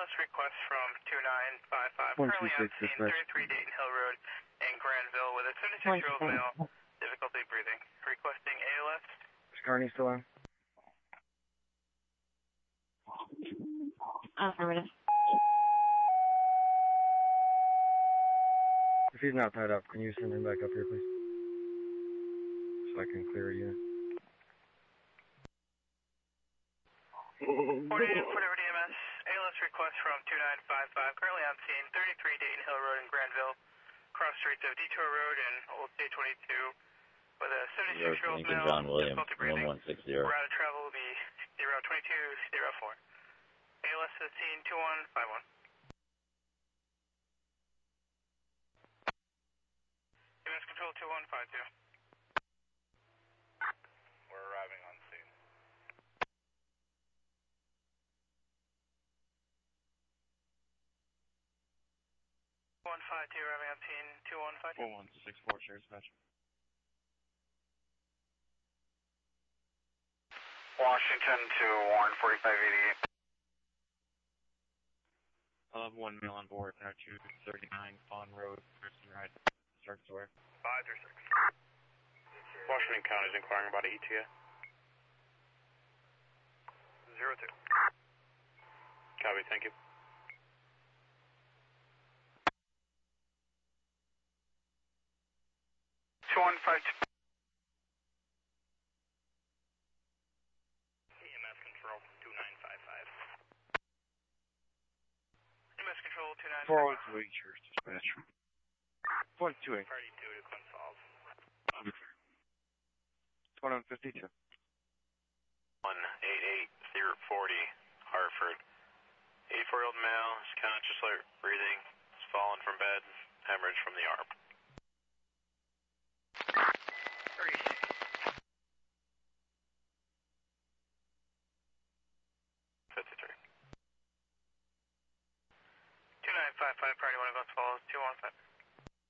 ALS request from 2955, currently on scene 33 Dayton Hill Road in Granville with a 76-year-old male, difficulty breathing. Requesting ALS. Is Carney still on? Affirmative. If he's not tied up, can you send him back up here, please? So I can clear a unit. 48 Fort EMS, ALS request from 2955, currently on scene 33 Dayton Hill Road in Granville, cross streets of Detour Road and Old State 22, with a 76-year-old male, John Williams, difficulty breathing. 1160. Route of travel will be 02204. ALS at scene 2151. EMS control 2152. We're arriving on scene. 152 arriving on scene 2152. 4164 share dispatch. Washington to Warren 4588. I'll have one male on board, now 239 Fawn Road, Christian Ride, Stark Store. 536. Washington County is inquiring about a ETA. 02. Copy, thank you. 2152. EMS control 2955. EMS control 2955. 4128 share dispatch. 128. Party 2 to Quinn Falls. 2152. 188-040, Hartford. 84-year-old male, is conscious, light breathing, has fallen from bed, hemorrhage from the arm. 53. 2955, party 1 of us follows 215.